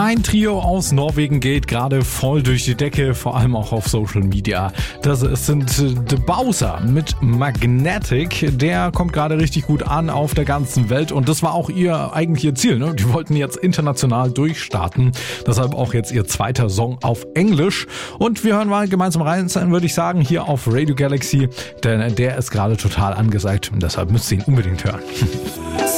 Ein Trio aus Norwegen geht gerade voll durch die Decke, vor allem auch auf Social Media. Das sind The Bowser mit Magnetic. Der kommt gerade richtig gut an auf der ganzen Welt und das war auch ihr Ziel. Ne? Die wollten jetzt international durchstarten. Deshalb auch jetzt ihr zweiter Song auf Englisch. Und wir hören mal gemeinsam rein, würde ich sagen, hier auf Radio Galaxy, denn der ist gerade total angesagt und deshalb müsst ihr ihn unbedingt hören.